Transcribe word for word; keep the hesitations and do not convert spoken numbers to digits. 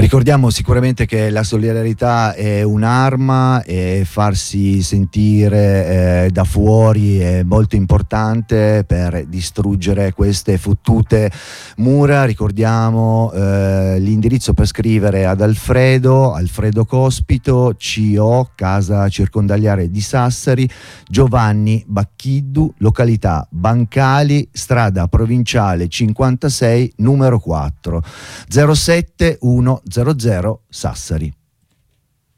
Ricordiamo sicuramente che la solidarietà è un'arma e farsi sentire eh, da fuori è molto importante per distruggere queste fottute mura. Ricordiamo eh, l'indirizzo per scrivere ad Alfredo, Alfredo Cospito, C O, Casa Circondariale di Sassari, Giovanni Bacchiddu, località Bancali, strada provinciale cinquantasei, numero quattro, zero sette uno zero zero Sassari.